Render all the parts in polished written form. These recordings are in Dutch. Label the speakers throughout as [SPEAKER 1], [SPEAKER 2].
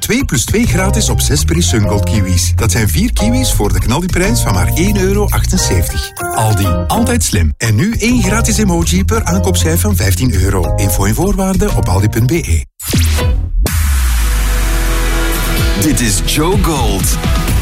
[SPEAKER 1] 2 + 2 gratis op 6 Peri Sungold kiwis. Dat zijn 4 kiwis voor de knaldiprijs van maar €1,78. Aldi, altijd slim. En nu 1 gratis emoji per aankoopschijf van €15. Info en voorwaarden op aldi.be.
[SPEAKER 2] Dit is Joe Gold.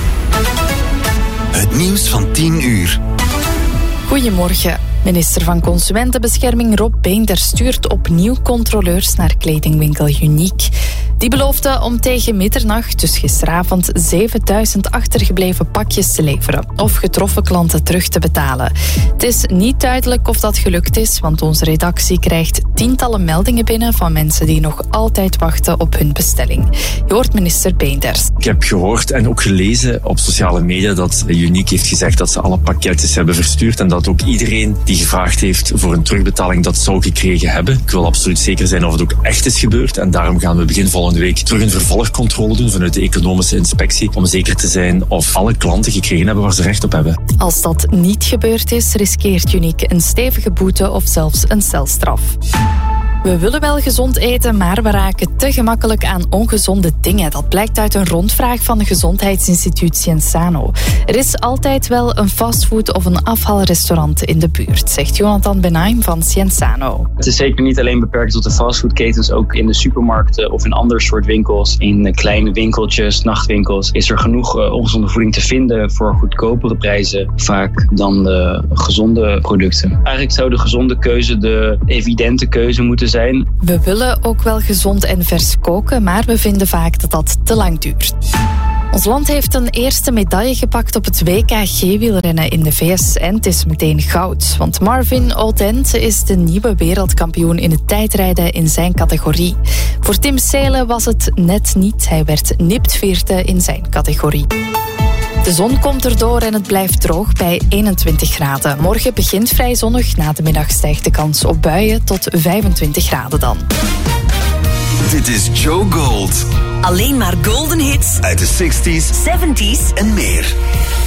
[SPEAKER 2] Het nieuws van 10 uur.
[SPEAKER 3] Goedemorgen. Minister van Consumentenbescherming Rob Beenders stuurt opnieuw controleurs naar kledingwinkel Uniek. Die beloofde om tegen middernacht, dus gisteravond, 7000 achtergebleven pakjes te leveren of getroffen klanten terug te betalen. Het is niet duidelijk of dat gelukt is, want onze redactie krijgt tientallen meldingen binnen van mensen die nog altijd wachten op hun bestelling. Je hoort minister Beenders.
[SPEAKER 4] Ik heb gehoord en ook gelezen op sociale media dat Uniek heeft gezegd dat ze alle pakketjes hebben verstuurd en dat ook iedereen die gevraagd heeft voor een terugbetaling dat zou gekregen hebben. Ik wil absoluut zeker zijn of het ook echt is gebeurd en daarom gaan we begin volgende week terug een vervolgcontrole doen vanuit de economische inspectie om zeker te zijn of alle klanten gekregen hebben waar ze recht op hebben.
[SPEAKER 3] Als dat niet gebeurd is, riskeert Uniek een stevige boete of zelfs een celstraf. We willen wel gezond eten, maar we raken te gemakkelijk aan ongezonde dingen. Dat blijkt uit een rondvraag van de gezondheidsinstituut Cienzano. Er is altijd wel een fastfood of een afhaalrestaurant in de buurt, zegt Jonathan Benaim van Cienzano.
[SPEAKER 5] Het is zeker niet alleen beperkt tot de fastfoodketens. Ook in de supermarkten of in ander soort winkels, in kleine winkeltjes, nachtwinkels, is er genoeg ongezonde voeding te vinden voor goedkopere prijzen vaak dan de gezonde producten. Eigenlijk zou de gezonde keuze de evidente keuze moeten zijn.
[SPEAKER 3] We willen ook wel gezond en vers koken, maar we vinden vaak dat dat te lang duurt. Ons land heeft een eerste medaille gepakt op het WK G-wielrennen in de VS. En het is meteen goud, want Marvin Oudent is de nieuwe wereldkampioen in het tijdrijden in zijn categorie. Voor Tim Seelen was het net niet. Hij werd nipt vierde in zijn categorie. De zon komt erdoor en het blijft droog bij 21 graden. Morgen begint vrij zonnig, na de middag stijgt de kans op buien tot 25 graden dan.
[SPEAKER 2] Dit is Joe Gold.
[SPEAKER 6] Alleen maar golden hits
[SPEAKER 2] Uit de 60s,
[SPEAKER 6] 70s
[SPEAKER 2] en meer.